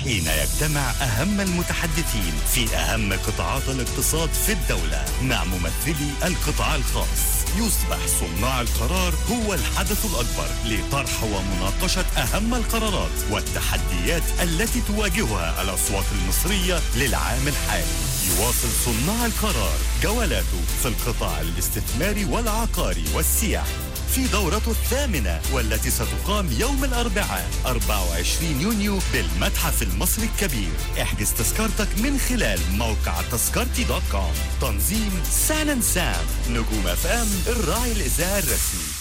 حين يجتمع أهم المتحدثين في أهم قطاعات الاقتصاد في الدولة مع ممثلي القطاع الخاص. يصبح صناع القرار هو الحدث الأكبر لطرح ومناقشة أهم القرارات والتحديات التي تواجهها الأصوات المصرية للعام الحالي. يواصل صناع القرار جولاته في القطاع الاستثماري والعقاري والسياحي في دورته الثامنة، والتي ستقام يوم الأربعاء 24 يونيو بالمتحف المصري الكبير. احجز تذكرتك من خلال موقع تذكرتي.com. تنظيم سان سام. نجوم FM الراعي الإذاعي الرسمي.